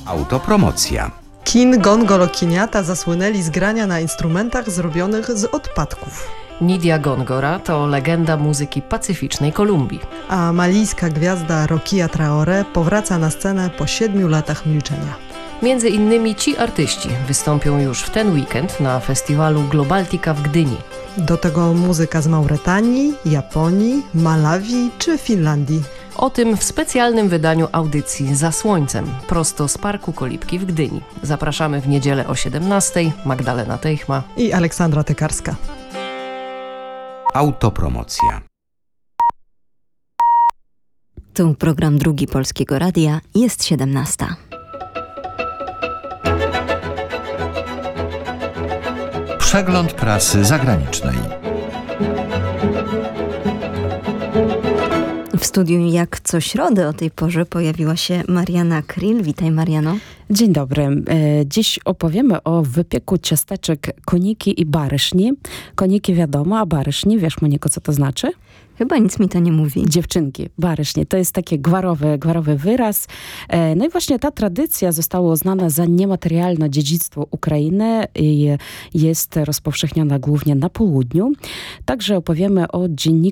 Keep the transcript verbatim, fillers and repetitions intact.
Autopromocja. Kin Gongolo-Kiniata zasłynęli z grania na instrumentach zrobionych z odpadków. Nidia Gongora to legenda muzyki pacyficznej Kolumbii. A malijska gwiazda Rokia Traore powraca na scenę po siedmiu latach milczenia. Między innymi ci artyści wystąpią już w ten weekend na festiwalu Globaltica w Gdyni. Do tego muzyka z Mauretanii, Japonii, Malawi czy Finlandii. O tym w specjalnym wydaniu audycji Za Słońcem, prosto z Parku Kolibki w Gdyni. Zapraszamy w niedzielę o siedemnastej. Magdalena Teichma i Aleksandra Tekarska. Autopromocja. Tu program Drugi Polskiego Radia, jest siedemnasta. Przegląd prasy zagranicznej. W studiu jak co środę o tej porze pojawiła się Marianna Kryl. Witaj, Mariano. Dzień dobry. Dziś opowiemy o wypieku ciasteczek koniki i baryśni. Koniki wiadomo, a baryśni, wiesz, Moniko, co to znaczy? Chyba nic mi to nie mówi. Dziewczynki, baryśnie. To jest taki gwarowy, gwarowy wyraz. No i właśnie ta tradycja została uznana za niematerialne dziedzictwo Ukrainy i jest rozpowszechniona głównie na południu. Także opowiemy o dzienniku